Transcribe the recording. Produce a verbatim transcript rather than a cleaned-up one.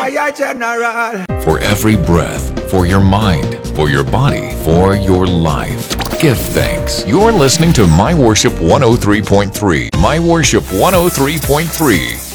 Fire General. For every breath, for your mind, for your body, for your life. Give thanks. You're listening to My Worship one oh three point three. My Worship one oh three point three.